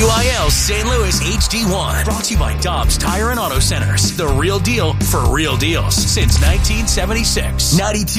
WIL St. Louis HD1. Brought to you by Dobbs Tire and Auto Centers. The real deal for real deals since 1976.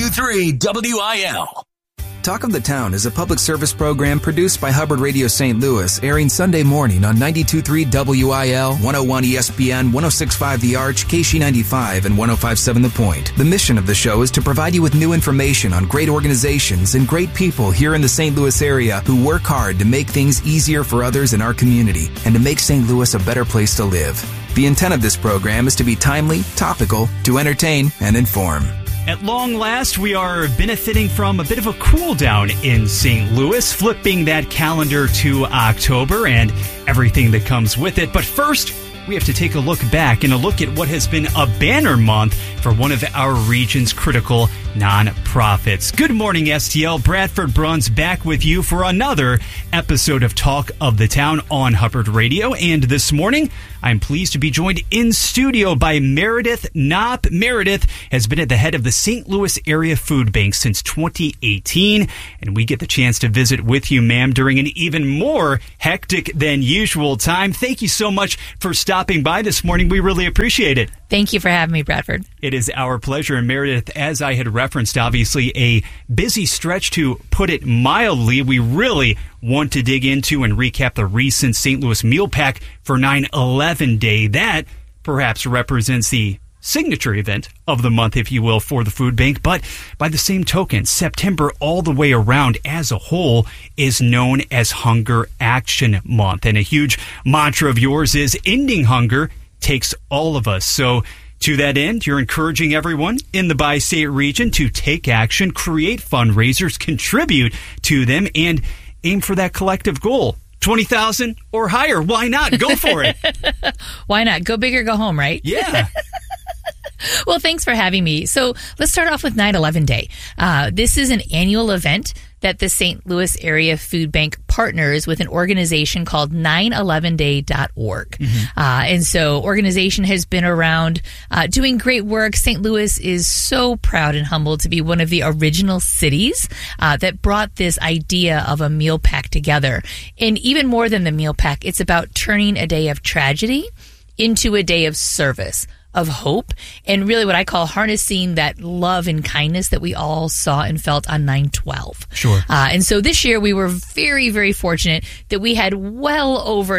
92.3 WIL. Talk of the Town is a public service program produced by Hubbard Radio St. Louis, airing Sunday morning on 92.3 WIL, 101 ESPN, 106.5 The Arch, KC95, and 105.7 The Point. The mission of the show is to provide you with new information on great organizations and great people here in the St. Louis area who work hard to make things easier for others in our community and to make St. Louis a better place to live. The intent of this program is to be timely, topical, to entertain, and inform. At long last, we are benefiting from a bit of a cool down in St. Louis, flipping that calendar to October and everything that comes with it. But first, we have to take a look back and a look at what has been a banner month for one of our region's critical nonprofits. Good morning, STL. Bradford Bruns back with you for another episode of Talk of the Town on Hubbard Radio. And this morning, I'm pleased to be joined in studio by Meredith Knopp. Meredith has been at the head of the St. Louis Area Food Bank since 2018, and we get the chance to visit with you, ma'am, during an even more hectic than usual time. Thank you so much for stopping by this morning. We really appreciate it. Thank you for having me, Bradford. It is our pleasure. And Meredith, as I had referenced, obviously a busy stretch to put it mildly. We really want to dig into and recap the recent St. Louis Meal Pack for 9/11 Day. That perhaps represents the signature event of the month, if you will, for the food bank. But by the same token, September all the way around as a whole is known as Hunger Action Month. And a huge mantra of yours is ending hunger takes all of us. So to that end, you're encouraging everyone in the bi-state region to take action, create fundraisers, contribute to them, and aim for that collective goal. 20,000 or higher. Why not? Go for it. Why not? Go big or go home, right? Yeah. Well, thanks for having me. So let's start off with 9/11 Day. This is an annual event that the St. Louis Area Food Bank partners with an organization called 911day.org. And so organization has been around doing great work. St. Louis is so proud and humbled to be one of the original cities that brought this idea of a meal pack together. And even more than the meal pack, it's about turning a day of tragedy into a day of service, of hope, and really what I call harnessing that love and kindness that we all saw and felt on 9/12. Sure. And so this year we were very, very fortunate that we had well over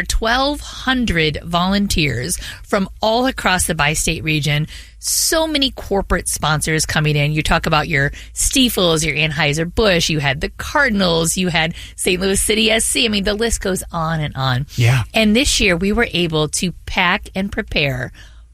1,200 volunteers from all across the bi-state region. So many corporate sponsors coming in. You talk about your Stiefels, your Anheuser-Busch, you had the Cardinals, you had St. Louis City SC. I mean, the list goes on and on. Yeah. And this year we were able to pack and prepare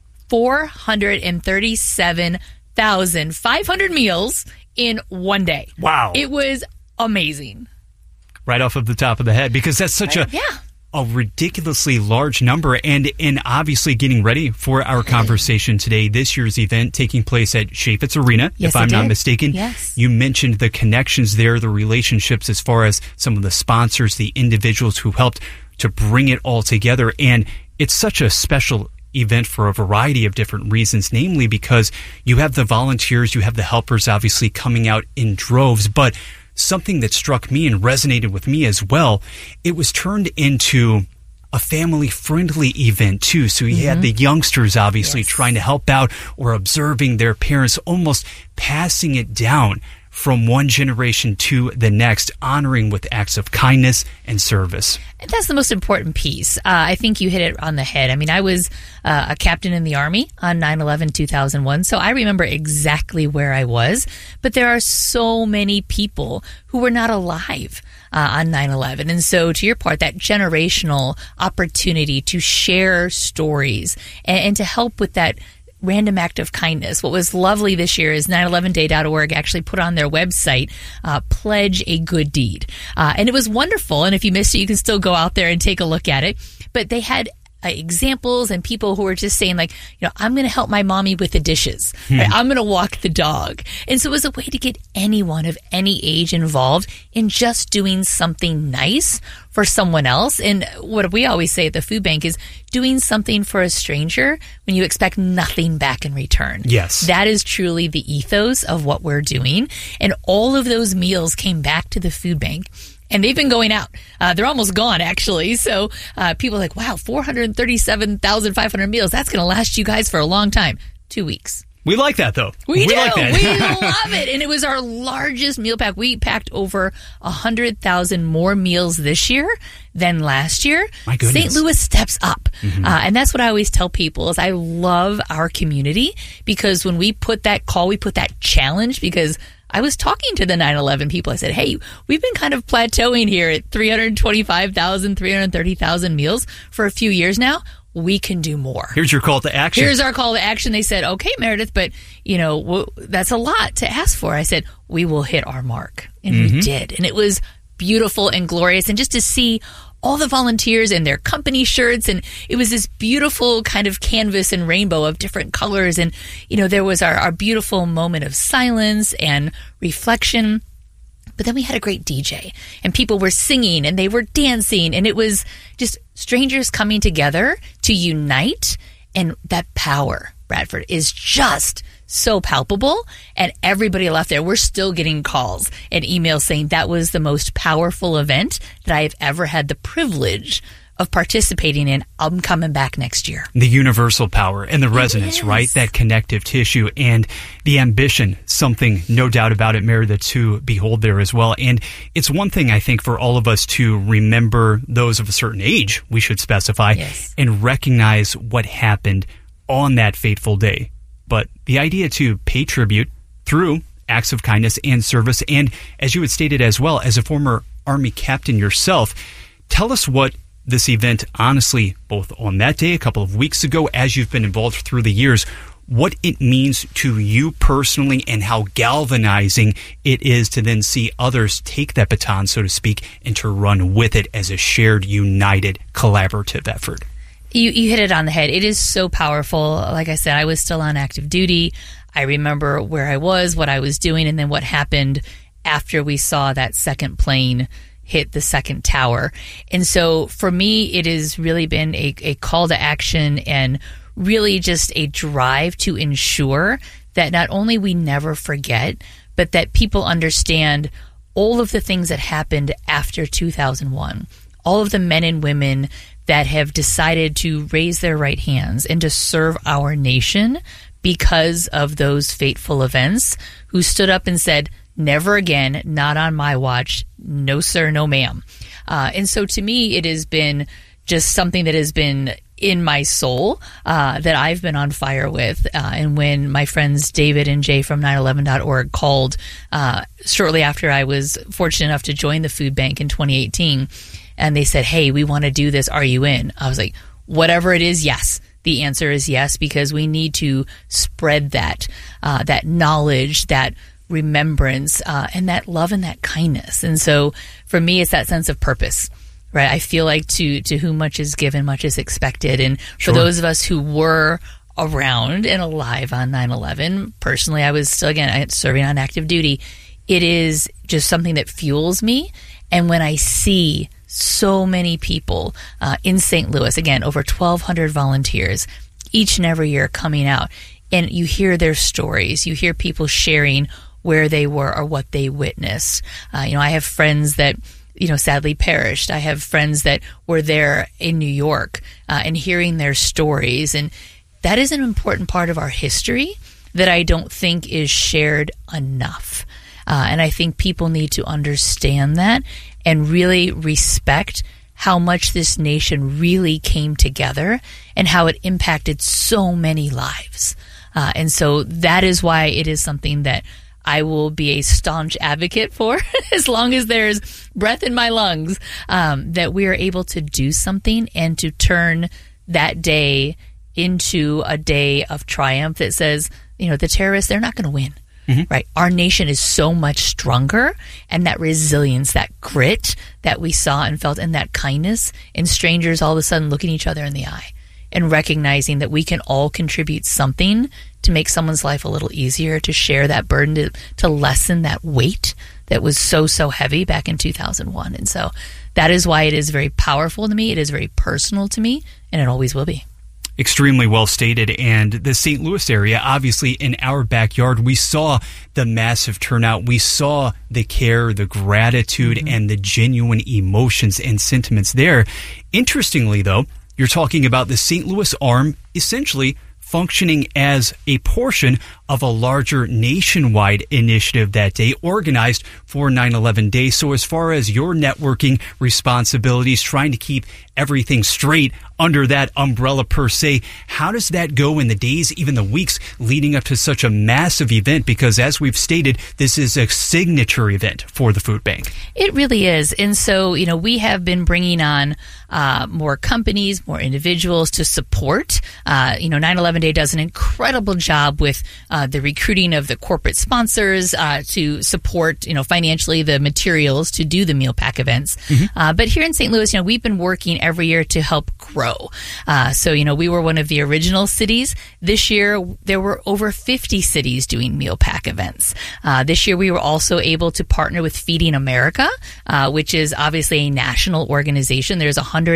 437,500 meals in one day. Wow. It was amazing. Right off of the top of the head, because that's such a ridiculously large number. And obviously getting ready for our conversation today, this year's event taking place at Chaifetz Arena, yes, if I'm not mistaken. Yes. You mentioned the connections there, the relationships as far as some of the sponsors, the individuals who helped to bring it all together. And it's such a special event for a variety of different reasons, namely because you have the volunteers, you have the helpers obviously coming out in droves, but something that struck me and resonated with me as well, it was turned into a family-friendly event too. So you had the youngsters obviously trying to help out or observing their parents, almost passing it down from one generation to the next, honoring with acts of kindness and service. And that's the most important piece. I think you hit it on the head. I mean, I was a captain in the Army on 9/11/2001, so I remember exactly where I was. But there are so many people who were not alive on 9/11. And so to your part, that generational opportunity to share stories and to help with that random act of kindness. What was lovely this year is 911day.org actually put on their website, Pledge a Good Deed. And it was wonderful. And if you missed it, you can still go out there and take a look at it. But they had examples and people who were just saying like, you know, I'm going to help my mommy with the dishes. Right? I'm going to walk the dog. And so it was a way to get anyone of any age involved in just doing something nice for someone else. And what we always say at the food bank is doing something for a stranger when you expect nothing back in return. Yes. That is truly the ethos of what we're doing. And all of those meals came back to the food bank. And they've been going out. They're almost gone, actually. So people are like, wow, 437,500 meals. That's going to last you guys for a long time. 2 weeks. We like that, though. We do. Like that. We love it. And it was our largest meal pack. We packed over 100,000 more meals this year than last year. My goodness. St. Louis steps up. And that's what I always tell people is I love our community because when we put that call, we put that challenge because I was talking to the 9/11 people. I said, hey, we've been kind of plateauing here at 325,000, 330,000 meals for a few years now. We can do more. Here's your call to action. Here's our call to action. They said, okay, Meredith, but, that's a lot to ask for. I said, we will hit our mark. And we did. And it was beautiful and glorious. And just to see all the volunteers in their company shirts, and it was this beautiful kind of canvas and rainbow of different colors. And, there was our beautiful moment of silence and reflection. But then we had a great DJ and people were singing and they were dancing and it was just strangers coming together to unite. And that power, Bradford, is just so palpable. And everybody left there. We're still getting calls and emails saying that was the most powerful event that I have ever had the privilege of participating in. I'm coming back next year. The universal power and the resonance, right? That connective tissue and the ambition, something, no doubt about it, Meredith, to behold there as well. And it's one thing, I think, for all of us to remember those of a certain age, we should specify, and recognize what happened on that fateful day. But the idea to pay tribute through acts of kindness and service, and as you had stated as well, as a former Army captain yourself, tell us what this event, honestly, both on that day, a couple of weeks ago, as you've been involved through the years, what it means to you personally and how galvanizing it is to then see others take that baton, so to speak, and to run with it as a shared, united, collaborative effort. You hit it on the head. It is so powerful. Like I said, I was still on active duty. I remember where I was, what I was doing, and then what happened after we saw that second plane hit the second tower. And so for me, it has really been a call to action and really just a drive to ensure that not only we never forget, but that people understand all of the things that happened after 2001, all of the men and women that have decided to raise their right hands and to serve our nation because of those fateful events, who stood up and said, never again, not on my watch, no sir, no ma'am. And so to me, it has been just something that has been in my soul that I've been on fire with. And when my friends David and Jay from 911.org called shortly after I was fortunate enough to join the food bank in 2018, and they said, hey, we want to do this. Are you in? I was like, whatever it is, yes. The answer is yes, because we need to spread that knowledge, that remembrance, and that love and that kindness. And so for me, it's that sense of purpose, right? I feel like to whom much is given, much is expected. And for those of us who were around and alive on 9/11, personally, I was still, again, serving on active duty. It is just something that fuels me. And when I see so many people in St. Louis, again, over 1,200 volunteers each and every year coming out, and you hear their stories, you hear people sharing where they were or what they witnessed. I have friends that, sadly perished. I have friends that were there in New York and hearing their stories. And that is an important part of our history that I don't think is shared enough. And I think people need to understand that and really respect how much this nation really came together and how it impacted so many lives. And so that is why it is something that I will be a staunch advocate for as long as there's breath in my lungs, that we are able to do something and to turn that day into a day of triumph that says, the terrorists, they're not going to win. Right. Our nation is so much stronger, and that resilience, that grit that we saw and felt, and that kindness, and strangers all of a sudden looking each other in the eye and recognizing that we can all contribute something to make someone's life a little easier, to share that burden, to lessen that weight that was so heavy back in 2001. And so that is why it is very powerful to me. It is very personal to me, and it always will be. Extremely well stated. And the St. Louis area, obviously in our backyard, we saw the massive turnout. We saw the care, the gratitude, and the genuine emotions and sentiments there. Interestingly, though, you're talking about the St. Louis arm essentially functioning as a portion of a larger nationwide initiative that day organized for 9/11 Day. So as far as your networking responsibilities, trying to keep everything straight under that umbrella per se, how does that go in the days, even the weeks leading up to such a massive event? Because as we've stated, this is a signature event for the food bank. It really is. And so, we have been bringing on more companies, more individuals to support. 9/11 Day does an incredible job with the recruiting of the corporate sponsors to support, financially the materials to do the meal pack events. But here in St. Louis, we've been working every year to help grow. So, we were one of the original cities. This year, there were over 50 cities doing meal pack events. This year, we were also able to partner with Feeding America, which is obviously a national organization. There's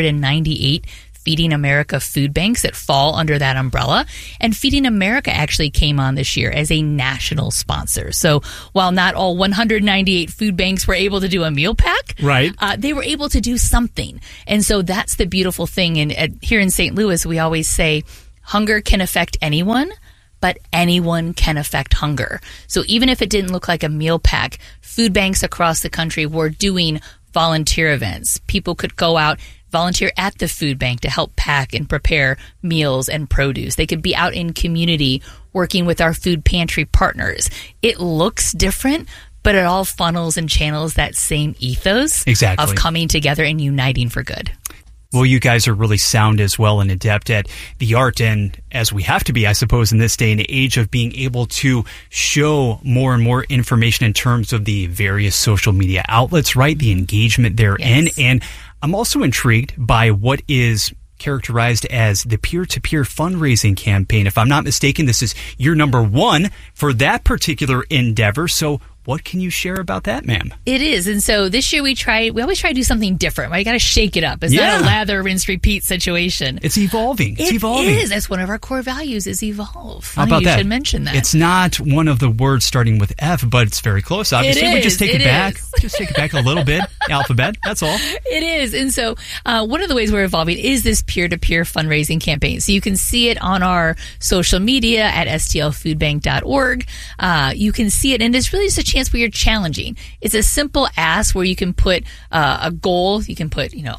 198 Feeding America food banks that fall under that umbrella. And Feeding America actually came on this year as a national sponsor. So while not all 198 food banks were able to do a meal pack, right, they were able to do something. And so that's the beautiful thing. And here in St. Louis, we always say hunger can affect anyone, but anyone can affect hunger. So even if it didn't look like a meal pack, food banks across the country were doing volunteer events. People could go out, volunteer at the food bank to help pack and prepare meals and produce. They could be out in community working with our food pantry partners. It looks different, but it all funnels and channels that same ethos of coming together and uniting for good. Well, you guys are really sound as well and adept at the art, and as we have to be, I suppose, in this day and age of being able to show more and more information in terms of the various social media outlets, right? The engagement therein. Yes. And I'm also intrigued by what is characterized as the peer-to-peer fundraising campaign. If I'm not mistaken, this is year number 1 for that particular endeavor. So what can you share about that, ma'am? It is. And so this year we always try to do something different. Right? You got to shake it up. It's not a lather, rinse, repeat situation. It's evolving. It's evolving. It is. That's one of our core values is evolve. How about you that? Should mention that. It's not one of the words starting with F, but it's very close. Obviously, we just take it back. Just take it back a little bit. Alphabet. That's all. It is. And so one of the ways we're evolving is this peer-to-peer fundraising campaign. So you can see it on our social media at stlfoodbank.org. You can see it, and it's really just a chance where you're challenging. It's a simple ask where you can put a goal. You can put, $100,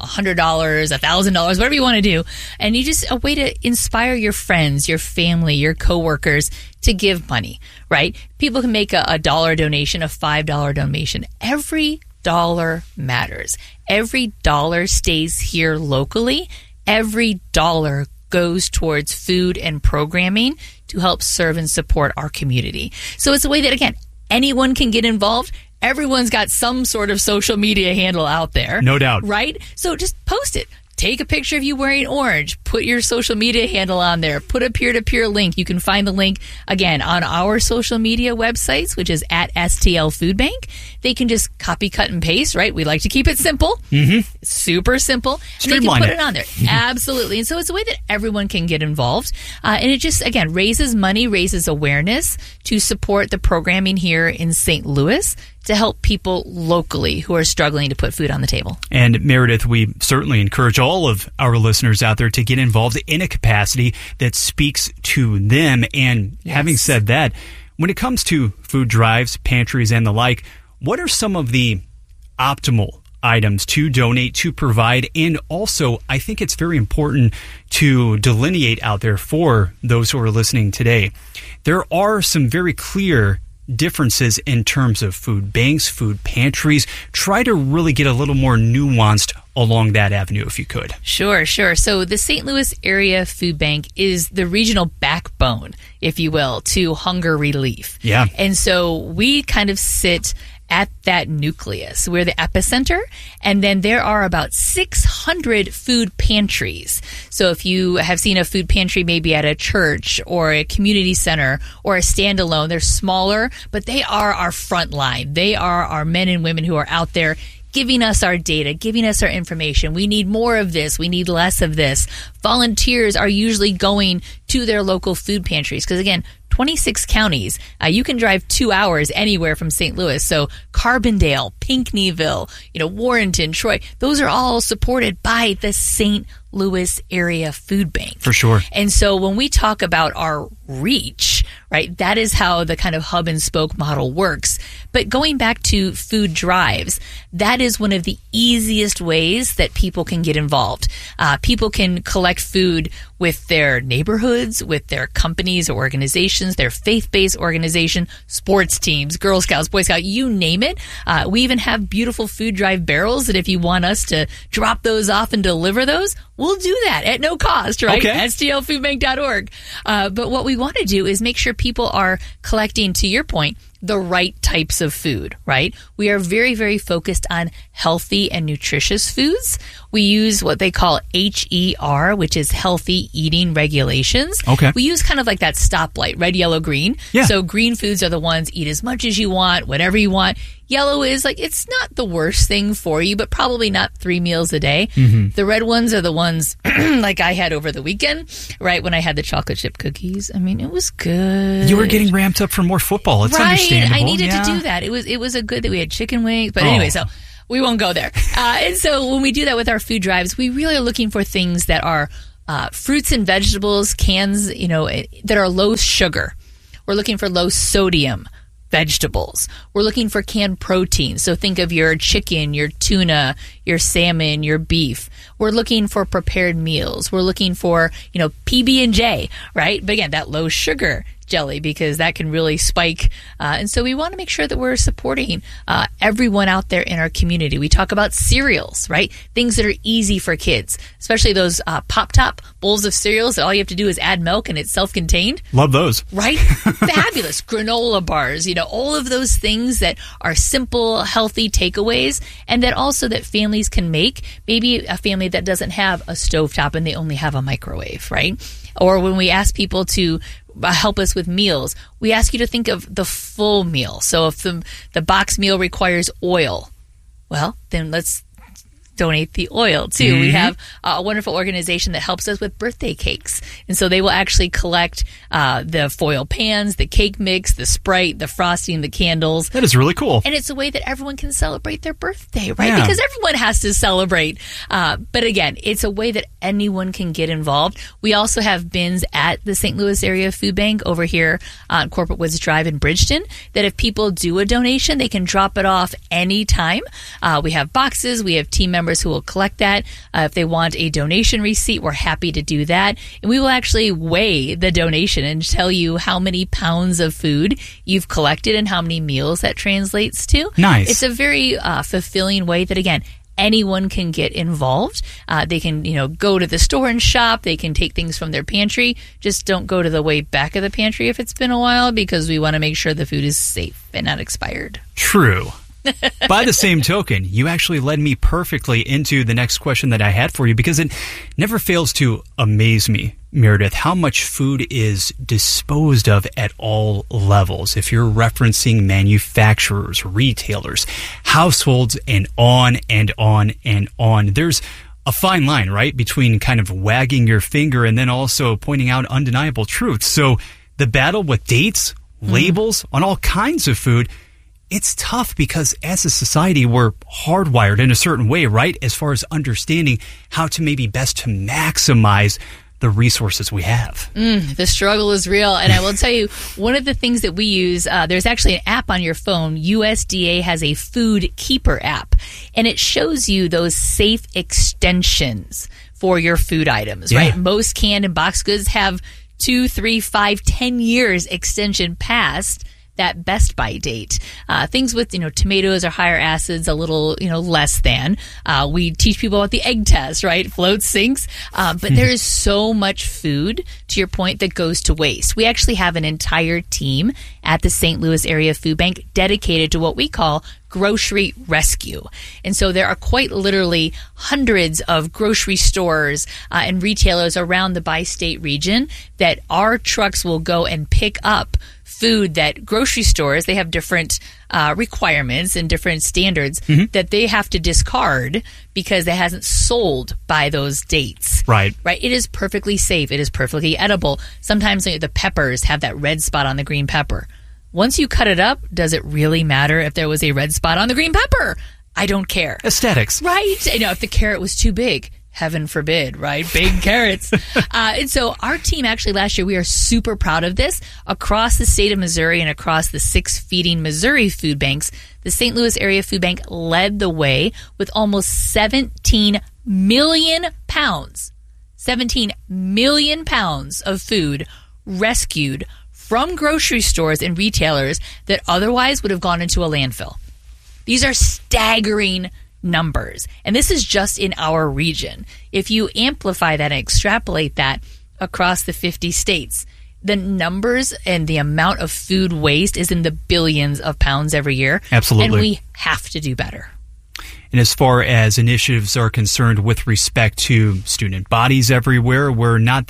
$1,000, whatever you want to do. And you just a way to inspire your friends, your family, your coworkers to give money, right? People can make a $1 donation, a $5 donation. Every dollar matters. Every dollar stays here locally. Every dollar goes towards food and programming to help serve and support our community. So it's a way that, again, anyone can get involved. Everyone's got some sort of social media handle out there. No doubt. Right? So just post it. Take a picture of you wearing orange. Put your social media handle on there. Put a peer-to-peer link. You can find the link, again, on our social media websites, which is at STL Food Bank. They can just copy, cut, and paste, right? We like to keep it simple. Super simple. And they can put it on there. Absolutely. And so it's a way that everyone can get involved. And it just, again, raises money, raises awareness to support the programming here in St. Louis to help people locally who are struggling to put food on the table. And Meredith, we certainly encourage all of our listeners out there to get involved in a capacity that speaks to them. And having said that, when it comes to food drives, pantries, and the like, what are some of the optimal items to donate, to provide? And also, I think it's very important to delineate out there for those who are listening today. There are some very clear differences in terms of food banks, food pantries. Try to really get a little more nuanced along that avenue if you could. Sure. So the St. Louis Area Food Bank is the regional backbone, if you will, to hunger relief. Yeah. And so we kind of sit at that nucleus. We're the epicenter, and then there are about 600 food pantries. So if you have seen a food pantry maybe at a church or a community center or a standalone, they're smaller, but they are our front line. They are our men and women who are out there giving us our data, giving us our information. We need more of this. We need less of this. Volunteers are usually going to their local food pantries because, again, 26 counties. You can drive 2 hours anywhere from St. Louis. So Carbondale, Pinckneyville, Warrenton, Troy, those are all supported by the St. Louis Area Food Bank. For sure. And so when we talk about our reach, right, that is how the kind of hub and spoke model works. But going back to food drives, that is one of the easiest ways that people can get involved. People can collect food with their neighborhoods, with their companies or organizations, their faith-based organization, sports teams, Girl Scouts, Boy Scouts, you name it. We even have beautiful food drive barrels that if you want us to drop those off and deliver those, we'll do that at no cost, right? Okay. STLfoodbank.org. But what we want to do is make sure people are collecting, to your point, the right types of food, right? We are very, very focused on healthy and nutritious foods. We use what they call HER, which is healthy eating regulations. Okay. We use kind of like that stoplight, red, yellow, green. Yeah. So green foods are the ones eat as much as you want, whatever you want. Yellow is like, it's not the worst thing for you, but probably not 3 meals a day. Mm-hmm. The red ones are the ones like I had over the weekend, right? When I had the chocolate chip cookies. I mean, it was good. You were getting ramped up for more football. It's right. understandable. I needed to do that. It was a good that we had chicken wings. But anyway, so we won't go there. And so when we do that with our food drives, we really are looking for things that are fruits and vegetables, cans, that are low sugar. We're looking for low sodium vegetables. We're looking for canned protein. So think of your chicken, your tuna, your salmon, your beef. We're looking for prepared meals. We're looking for, PB&J, right? But again, that low sugar jelly, because that can really spike. And so we want to make sure that we're supporting everyone out there in our community. We talk about cereals, right? Things that are easy for kids, especially those Pop-Top bowls of cereals that all you have to do is add milk and it's self-contained. Love those. Right? Fabulous. Granola bars, all of those things that are simple, healthy takeaways, and that also that families can make. Maybe a family that doesn't have a stovetop and they only have a microwave, right? Or when we ask people to help us with meals, we ask you to think of the full meal. So if the box meal requires oil, well, then let's donate the oil too. Mm-hmm. We have a wonderful organization that helps us with birthday cakes. And so they will actually collect the foil pans, the cake mix, the Sprite, the frosting, the candles. That is really cool. And it's a way that everyone can celebrate their birthday, right? Yeah. Because everyone has to celebrate. But again, it's a way that anyone can get involved. We also have bins at the St. Louis Area Food Bank over here on Corporate Woods Drive in Bridgeton that if people do a donation, they can drop it off anytime. We have boxes. We have team members who will collect that. If they want a donation receipt, we're happy to do that. And we will actually weigh the donation and tell you how many pounds of food you've collected and how many meals that translates to. Nice. It's a very fulfilling way that, again, anyone can get involved. They can, go to the store and shop. They can take things from their pantry. Just don't go to the way back of the pantry if it's been a while, because we want to make sure the food is safe and not expired. True. By the same token, you actually led me perfectly into the next question that I had for you, because it never fails to amaze me, Meredith, how much food is disposed of at all levels. If you're referencing manufacturers, retailers, households, and on and on and on, there's a fine line, right, between kind of wagging your finger and then also pointing out undeniable truths. So the battle with dates, labels on all kinds of food, it's tough because as a society, we're hardwired in a certain way, right? As far as understanding how to maybe best to maximize the resources we have. The struggle is real. And I will tell you, one of the things that we use, there's actually an app on your phone. USDA has a Food Keeper app, and it shows you those safe extensions for your food items, right? Most canned and box goods have 2, 3, 5, 10 years extension past that best by date. Things with, tomatoes or higher acids, a little, less than. We teach people about the egg test, right? Floats, sinks. But there is so much food, to your point, that goes to waste. We actually have an entire team at the St. Louis Area Food Bank dedicated to what we call grocery rescue. And so there are quite literally hundreds of grocery stores and retailers around the bi-state region that our trucks will go and pick up food that grocery stores, they have different requirements and different standards that they have to discard because it hasn't sold by those dates. Right. It is perfectly safe. It is perfectly edible. Sometimes the peppers have that red spot on the green pepper. Once you cut it up, does it really matter if there was a red spot on the green pepper? I don't care. Aesthetics. Right. If the carrot was too big, heaven forbid, right? Big carrots. And so our team actually last year, we are super proud of this. Across the state of Missouri and across the 6 feeding Missouri food banks, the St. Louis Area Food Bank led the way with almost 17 million pounds. 17 million pounds of food rescued from grocery stores and retailers that otherwise would have gone into a landfill. These are staggering numbers. And this is just in our region. If you amplify that and extrapolate that across the 50 states, the numbers and the amount of food waste is in the billions of pounds every year. Absolutely. And we have to do better. And as far as initiatives are concerned with respect to student bodies everywhere, we're not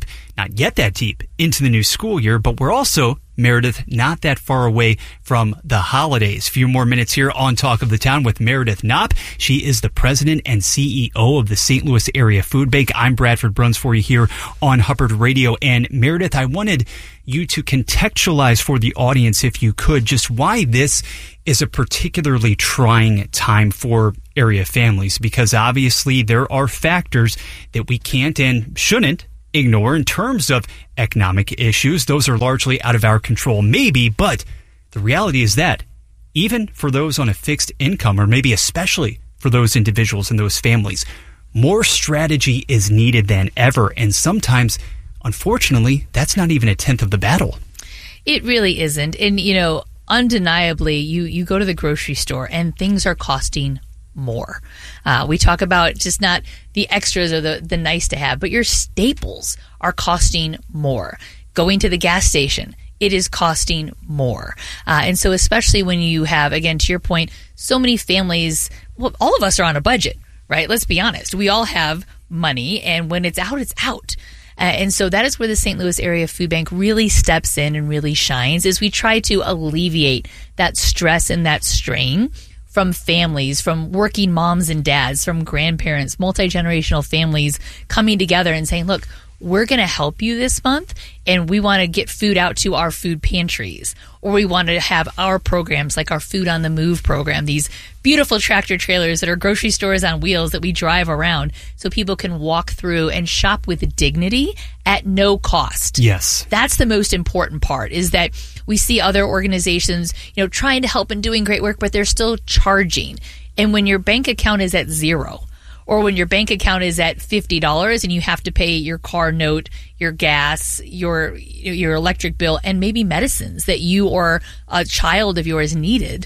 yet that deep into the new school year, but we're also, Meredith, not that far away from the holidays. A few more minutes here on Talk of the Town with Meredith Knopp. She is the president and CEO of the St. Louis Area Food Bank. I'm Bradford Bruns for you here on Hubbard Radio. And Meredith, I wanted you to contextualize for the audience, if you could, just why this is a particularly trying time for area families, because obviously there are factors that we can't and shouldn't ignore in terms of economic issues. Those are largely out of our control, maybe, but the reality is that even for those on a fixed income, or maybe especially for those individuals and those families, more strategy is needed than ever. And sometimes, unfortunately, that's not even a tenth of the battle. It really isn't. And, undeniably, you go to the grocery store and things are costing more. We talk about just not the extras or the nice to have, but your staples are costing more. Going to the gas station, it is costing more. And so especially when you have, again, to your point, so many families, well, all of us are on a budget, right? Let's be honest. We all have money, and when it's out, it's out. And so that is where the St. Louis Area Food Bank really steps in and really shines, is we try to alleviate that stress and that strain from families, from working moms and dads, from grandparents, multi-generational families coming together and saying, look, we're going to help you this month, and we want to get food out to our food pantries, or we want to have our programs like our Food on the Move program, these beautiful tractor trailers that are grocery stores on wheels that we drive around so people can walk through and shop with dignity at no cost. Yes. That's the most important part, is that we see other organizations, trying to help and doing great work, but they're still charging. And when your bank account is at zero, or when your bank account is at $50 and you have to pay your car note, your gas, your electric bill, and maybe medicines that you or a child of yours needed,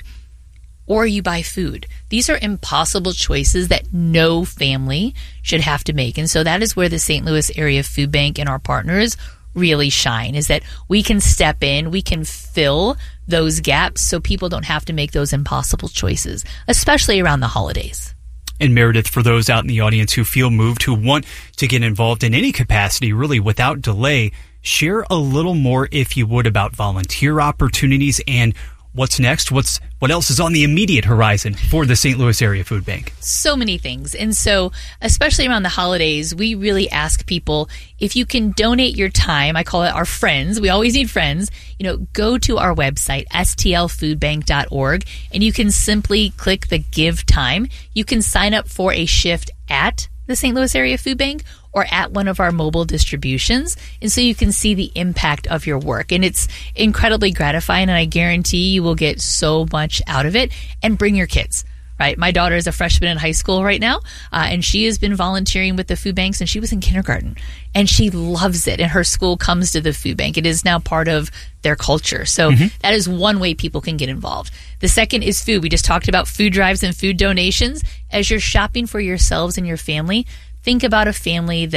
or you buy food. These are impossible choices that no family should have to make. And so that is where the St. Louis Area Food Bank and our partners really shine, is that we can step in, we can fill those gaps so people don't have to make those impossible choices, especially around the holidays. And Meredith, for those out in the audience who feel moved, who want to get involved in any capacity, really without delay, share a little more, if you would, about volunteer opportunities and what's next. What else is on the immediate horizon for the St. Louis Area Food Bank? So many things. And so, especially around the holidays, we really ask people, if you can donate your time, I call it our friends, we always need friends, go to our website, stlfoodbank.org, and you can simply click the Give Time. You can sign up for a shift at the St. Louis Area Food Bank or at one of our mobile distributions. And so you can see the impact of your work. And it's incredibly gratifying, and I guarantee you will get so much out of it. And bring your kids, right? My daughter is a freshman in high school right now, and she has been volunteering with the food banks, and she was in kindergarten. And she loves it, and her school comes to the food bank. It is now part of their culture. So that is one way people can get involved. The second is food. We just talked about food drives and food donations. As you're shopping for yourselves and your family, think about a family that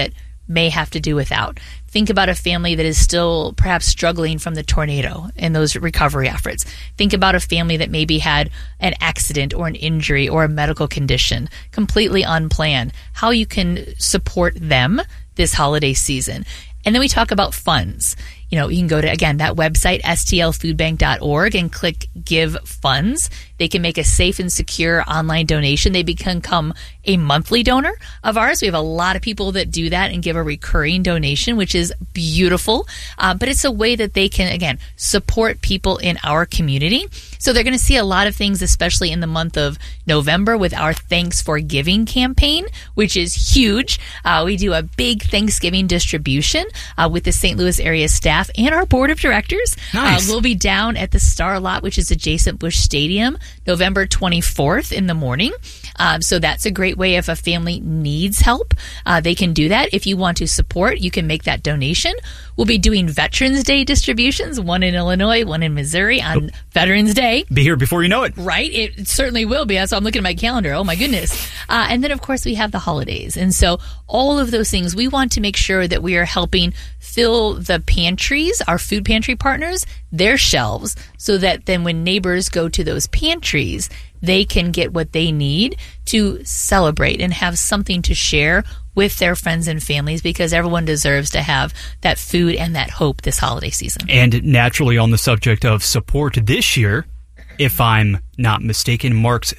may have to do without. Think about a family that is still perhaps struggling from the tornado and those recovery efforts. Think about a family that maybe had an accident or an injury or a medical condition completely unplanned. How you can support them this holiday season. And then we talk about funds. You know, you can go to, again, that website, stlfoodbank.org, and click Give Funds. They can make a safe and secure online donation. They can become a monthly donor of ours. We have a lot of people that do that and give a recurring donation, which is beautiful. But it's a way that they can, again, support people in our community. So they're going to see a lot of things, especially in the month of November with our Thanks for Giving campaign, which is huge. We do a big Thanksgiving distribution with the St. Louis area staff and our board of directors. Nice. We'll be down at the Star Lot, which is adjacent Busch Stadium, November 24th in the morning. So that's a great way if a family needs help. They can do that. If you want to support, you can make that donation. We'll be doing Veterans Day distributions, one in Illinois, one in Missouri on Veterans Day. Be here before you know it. Right? It certainly will be. So I'm looking at my calendar. Oh, my goodness. And then, of course, we have the holidays. And so all of those things, we want to make sure that we are helping fill the pantries, our food pantry partners, their shelves, so that then when neighbors go to those pantries, they can get what they need to celebrate and have something to share with their friends and families, because everyone deserves to have that food and that hope this holiday season. And naturally, on the subject of support this year, if I'm not mistaken, marks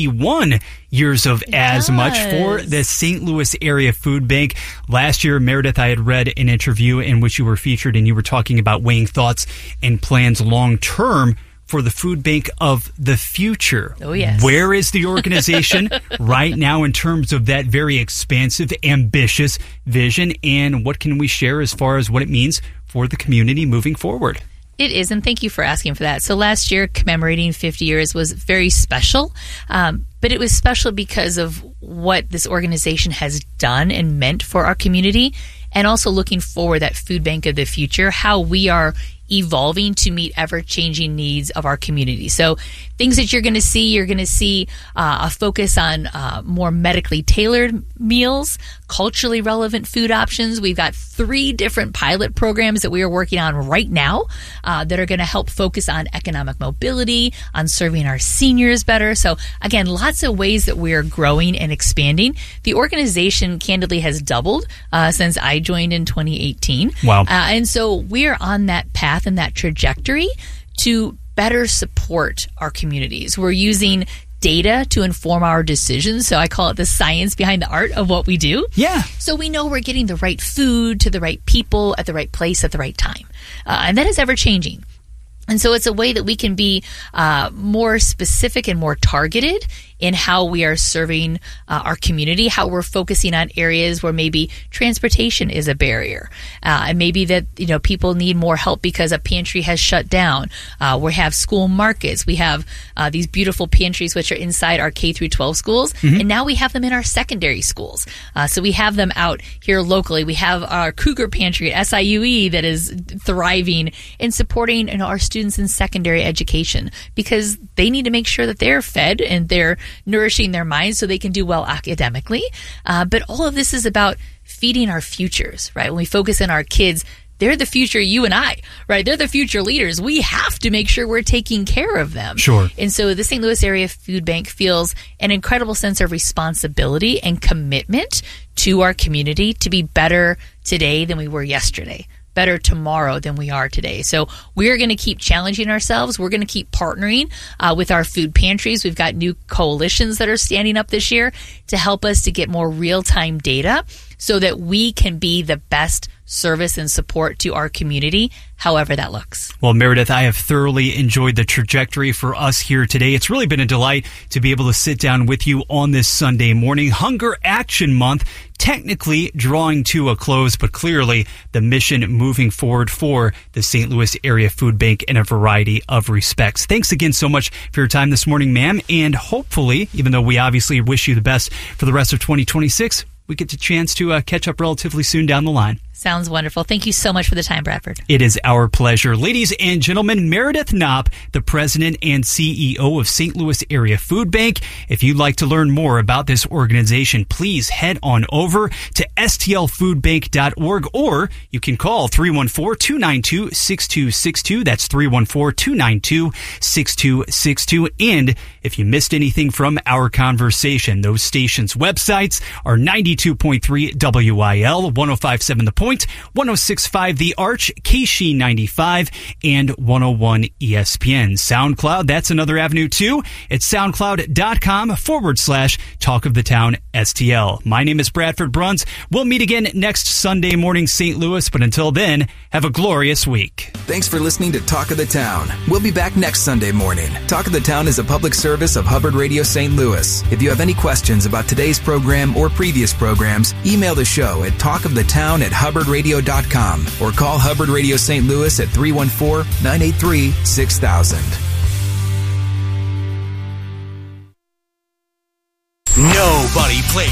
51 years of As Much for the St. Louis Area Food Bank. Last year, Meredith, I had read an interview in which you were featured, and you were talking about weighing thoughts and plans long term for the food bank of the future. Oh, yes. Where is the organization right now in terms of that very expansive, ambitious vision, and what can we share as far as what it means for the community moving forward? It is, and thank you for asking for that. So last year, commemorating 50 years was very special, but it was special because of what this organization has done and meant for our community, and also looking forward, that food bank of the future, how we are evolving to meet ever-changing needs of our community. So things that you're going to see a focus on more medically tailored meals, culturally relevant food options. We've got 3 different pilot programs that we are working on right now that are going to help focus on economic mobility, on serving our seniors better. So again, lots of ways that we're growing and expanding. The organization candidly has doubled since I joined in 2018. Wow. And so we're on that path and that trajectory to better support our communities. We're using data to inform our decisions. So I call it the science behind the art of what we do. Yeah. So we know we're getting the right food to the right people at the right place at the right time. And that is ever changing. And so it's a way that we can be more specific and more targeted in how we are serving our community, how we're focusing on areas where maybe transportation is a barrier, and maybe that people need more help because a pantry has shut down. We have school markets. We have these beautiful pantries which are inside our K through 12 schools, and now we have them in our secondary schools. So we have them out here locally. We have our Cougar Pantry at SIUE that is thriving and supporting our students in secondary education, because they need to make sure that they're fed and they're nourishing their minds so they can do well academically. But all of this is about feeding our futures, right? When we focus on our kids, they're the future, you and I, right? They're the future leaders. We have to make sure we're taking care of them. Sure. And so the St. Louis Area Food Bank feels an incredible sense of responsibility and commitment to our community to be better today than we were yesterday, better tomorrow than we are today. So we're going to keep challenging ourselves. We're going to keep partnering with our food pantries. We've got new coalitions that are standing up this year to help us to get more real-time data so that we can be the best service and support to our community, however that looks. Well, Meredith, I have thoroughly enjoyed the trajectory for us here today. It's really been a delight to be able to sit down with you on this Sunday morning. Hunger Action Month technically drawing to a close, but clearly the mission moving forward for the St. Louis Area Food Bank in a variety of respects. Thanks again so much for your time this morning, ma'am. And hopefully, even though we obviously wish you the best for the rest of 2026, we get the chance to catch up relatively soon down the line. Sounds wonderful. Thank you so much for the time, Bradford. It is our pleasure. Ladies and gentlemen, Meredith Knopp, the president and CEO of St. Louis Area Food Bank. If you'd like to learn more about this organization, please head on over to stlfoodbank.org, or you can call 314-292-6262. That's 314-292-6262. And if you missed anything from our conversation, those stations' websites are 92.3 WIL, 105.7 The Point, 106.5 The Arch, KSHE95, and 101 ESPN. SoundCloud, that's another avenue too. It's soundcloud.com/Talk of the Town STL. My name is Bradford Bruns. We'll meet again next Sunday morning, St. Louis, but until then, have a glorious week. Thanks for listening to Talk of the Town. We'll be back next Sunday morning. Talk of the Town is a public service of Hubbard Radio St. Louis. If you have any questions about today's program or previous programs, email the show at talkofthetown@hubbardradio.com or call Hubbard Radio St. Louis at 314-983-6000. Nobody plays